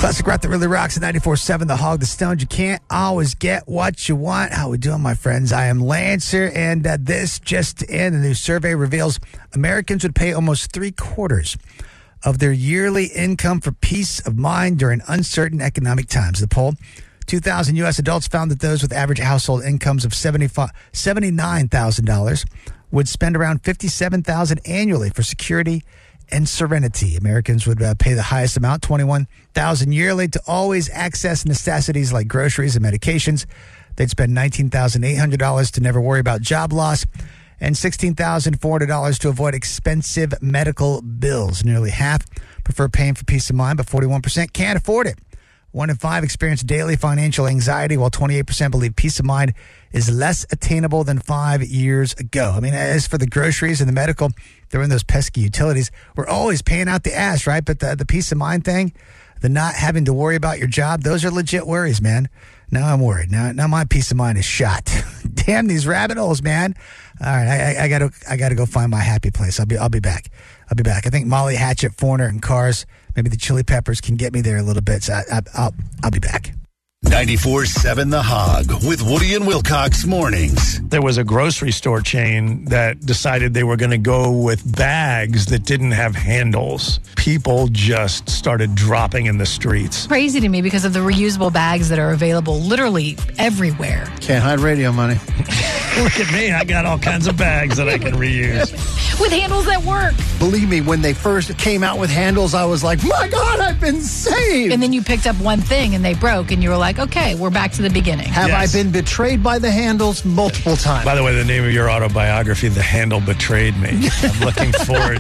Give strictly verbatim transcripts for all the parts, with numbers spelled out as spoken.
Classic rock that really rocks at ninety-four point seven The Hog, The Stones. You can't always get what you want. How we doing, my friends? I am Lancer, and uh, this just in. A new survey reveals Americans would pay almost three quarters of their yearly income for peace of mind during uncertain economic times. The poll, two thousand U S adults found that those with average household incomes of seventy-nine thousand dollars would spend around fifty-seven thousand dollars annually for security and serenity. Americans would uh, pay the highest amount, twenty-one thousand dollars yearly, to always access necessities like groceries and medications. They'd spend nineteen thousand eight hundred dollars to never worry about job loss, and sixteen thousand four hundred dollars to avoid expensive medical bills. Nearly half prefer paying for peace of mind, but forty-one percent can't afford it. One in five experience daily financial anxiety, while twenty-eight percent believe peace of mind is less attainable than five years ago. I mean, as for the groceries and the medical, they're in those pesky utilities. We're always paying out the ass, right? But the, the peace of mind thing, the not having to worry about your job, those are legit worries, man. Now I'm worried. Now, now my peace of mind is shot. Damn these rabbit holes, man. All right, I, I, I gotta, I gotta go find my happy place. I'll be, I'll be back. I'll be back. I think Molly Hatchet, Foreigner, and Cars, maybe the Chili Peppers can get me there a little bit. So I, I, I'll, I'll be back. ninety-four point seven The Hog with Woody and Wilcox mornings. There was a grocery store chain that decided they were going to go with bags that didn't have handles. People just started dropping in the streets. Crazy to me because of the reusable bags that are available literally everywhere. Can't hide radio money. Look at me. I got all kinds of bags that I can reuse. With handles that work. Believe me, when they first came out with handles, I was like, my God, I've been saved. And then you picked up one thing and they broke and you were like, okay, we're back to the beginning. Have Yes. I been betrayed by the handles? Multiple times. By the way, the name of your autobiography, The Handle Betrayed Me. I'm looking forward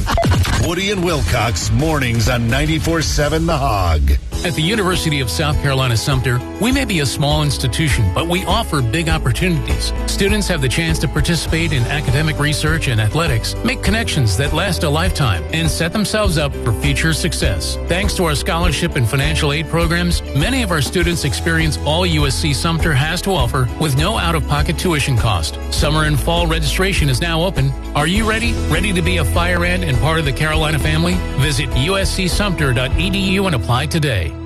to Woody and Wilcox mornings on ninety-four point seven The Hog. At the University of South Carolina Sumter, we may be a small institution, but we offer big opportunities. Students have the chance to participate in academic research and athletics, make connections that last a lifetime, and set themselves up for future success. Thanks to our scholarship and financial aid programs, many of our students experience all U S C Sumter has to offer with no out-of-pocket tuition cost. Summer and fall registration is now open. Are you ready? Ready to be a fire ant and part of the Carolina family? Visit U S C Sumter dot E D U and apply today.